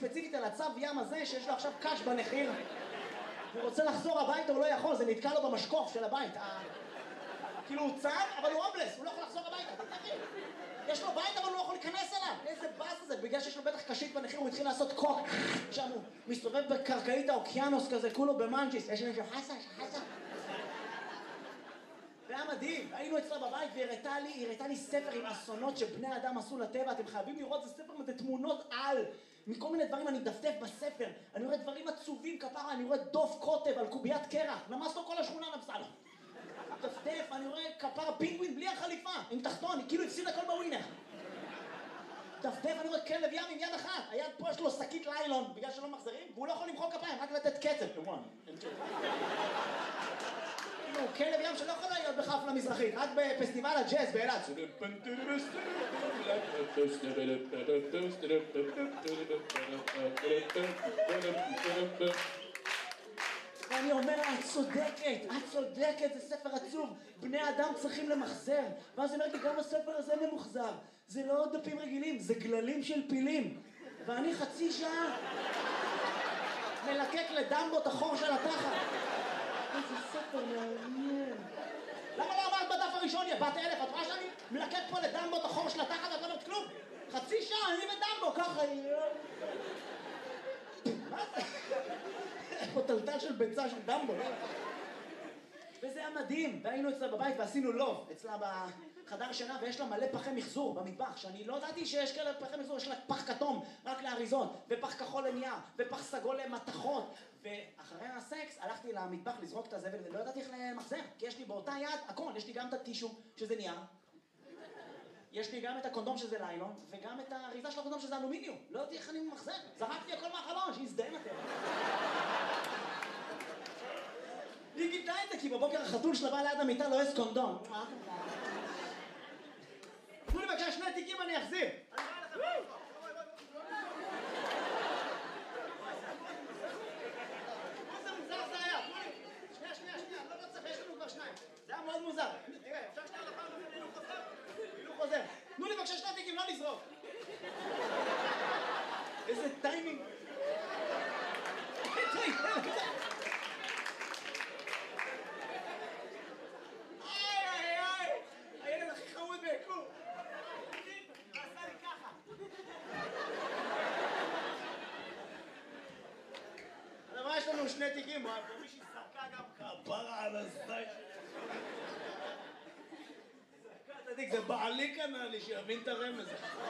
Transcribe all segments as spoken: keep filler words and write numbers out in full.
ספציפית על הצו ים הזה שיש לו עכשיו קש בנחיר. הוא רוצה לחזור הביתה, הוא לא יכול, זה נתקע לו במשקוף של הבית. כאילו הוא צו, אבל הוא הומלס, הוא לא יכול לחזור הביתה, תתחיל. יש לו בית, אבל הוא לא יכול להיכנס אליו. איזה באס זה, בגלל שיש לו בטח קשית בנחיר, הוא התחיל לעשות קוק. שם הוא מסתובב בקרקעית האוקיינוס כזה, כולו במנג'יס. יש מישהו חסה, חסה. זה היה מדהים, היינו אצלה בבית והיא הראתה לי, היא הראתה לי ספר עם אסונות שבני אדם עשו לטבע, אתם חייבים לראות, זה ספר עם תמונות על, מכל מיני דברים אני מדפדף בספר, אני רואה דברים עצובים כפרה, אני רואה דוף קוטב על קוביית קרח, נמס לו כל השכונה נמסה לו. דפדף, אני רואה כפרה פינגווין בלי החליפה, עם תחתון, כאילו הפסיד הכל בווינר. דפדף, אני רואה כלב ים עם יד אחת, היד פה יש לו שקית ליילון, בגלל שלא מחזרים, והוא לא יכול למחוא כפיים, רק לתת קצב. הוא כלב ים שלא יכול להיות בחפלה מזרחית, רק בפסטיבל הג'אז באילת. ואני אומר, את צודקת, את צודקת, זה ספר עצוב, בני אדם צריכים למחזר. ואז אני אומר לי, גם הספר הזה ממוחזר, זה לא דפים רגילים, זה גללים של פילים. ואני חצי שעה מלקק לדמבו את החור של התחת. איזה ספר מעניין. למה לא אמרת בדף הראשון, יא בת אלף? את רואה שאני מלקק פה לדמבו את החור של התחת ואת לא אומרת כלום? חצי שעה, אני ודמבו, ככה... מה זה? יש פה טלטל של ביצה של דמבו. וזה היה מדהים, והיינו אצלה בבית ועשינו לוב אצלה בחדר שינה, ויש לה מלא פחי מחזור במטבח, שאני לא ידעתי שיש כאלה פחי מחזור, יש לה פח כתום רק לאריזון, ופח כחול לנייר, ופח סגול למתכות. ואחרי הסקס הלכתי למטבח לזרוק את הזבל, ולא ידעתי איך למחזר, כי יש לי באותה יד הכל, יש לי גם את הטישו שזה נייר, יש לי גם את הקונדום שזה ליילון, וגם את האריזה של הקונדום שזה אלומיניום. לא יודעתי איך אני מחזר, זרקתי הכל מהחלון, שיזדיין אתם. היא גיבתה את זה, כי בבוקר החתול שלה בא ליד המיטה לא יש קונדום. תנו לי בבקשה שני תיקים אני אחזיר. איזה מוזר זה היה, תנו לי. שנייה, שנייה, שנייה, לא לא צריך, יש לנו כבר שניים. זה היה מאוד מוזר. תראה, אפשר שנייה לפעם להביא הילוך חוזר? הילוך חוזר. תנו לי בבקשה שני תיקים, לא לזרוק. איזה טיימינג. הילד הכי חמוד ביקום. עשה לי ככה. אבל מה יש לנו שני תיקים? ומישהי שרקה גם כפרה על הזית. שרקה את התיק, זה בעלי כנראה לי שיבין את הרמז.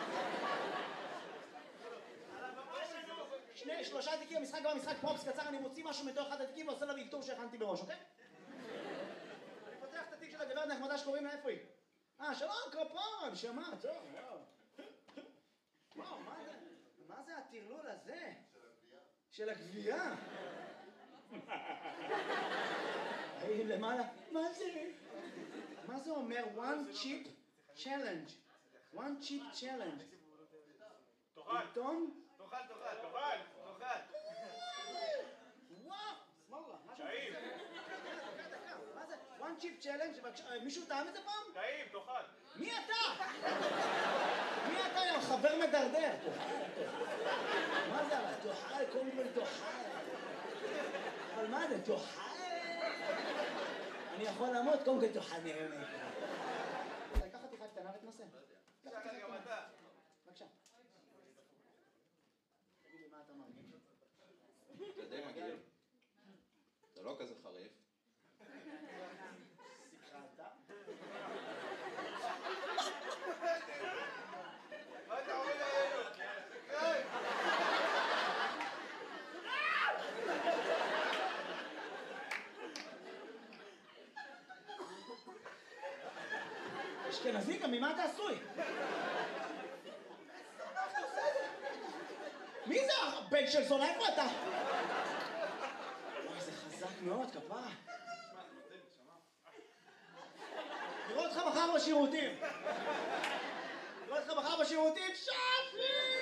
שני, שלושה תיקים, המשחק גם המשחק פרופס קצר, אני מוציא משהו מתוך אחד התיקים ועושה לה ויקטור שהכנתי בראש, אוקיי? אני פותח את התיק של הגברת נחמדה שקוראים לה, איפה היא? אה, שלום, כפרה, שמע, טוב, וואו. וואו, מה זה? מה זה הטרלול הזה? של הגבייה. של הגבייה. למעלה, מה זה? מה זה אומר? one chip challenge. one chip challenge. תאכל. עיתון? תאכל, תאכל, תאכל, תאכל. וואו, סמולה. טעים. מה זה? one chip challenge? מישהו טעם את זה פעם? טעים, תאכל. מי אתה? מי אתה היום? חבר מדרדר. מה זה? תאכל, קודם כל תאכל. אבל מה זה? תאכל? אני יכול לעמוד, קודם כל תאכל נראה לי. לקח חתיכה קטנה ותנסה. תשאל גם אתה. בבקשה. תגיד לי מה אתה מרגיש. אתה די מגעיל. זה לא כזה חריף. שיחת. מה אתה עומד עלינו? אשכנזי, גם ממה אתה עשוי? מי זה הבן של זונה? איפה אתה? וואי, זה חזק מאוד, כפרה. נראה אותך מחר בשירותים. נראה אותך מחר בשירותים, שפי!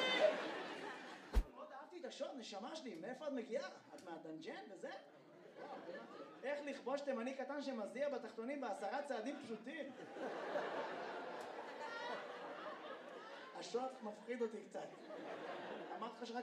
מאוד אהבתי את השוט, נשמה שלי, מאיפה את מגיעה? את מהדנג'ן וזה? איך לכבוש תימני קטן שמזיע בתחתונים בעשרה צעדים פשוטים? השוט מפחיד אותי קצת. אמרת לך שרק